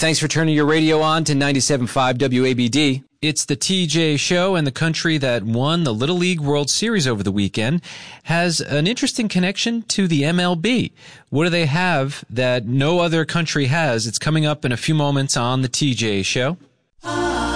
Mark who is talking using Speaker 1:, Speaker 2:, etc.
Speaker 1: Thanks for turning your radio on to 97.5 WABD. It's the TJ Show, and the country that won the Little League World Series over the weekend has an interesting connection to the MLB. What do they have that no other country has? It's coming up in a few moments on the TJ Show.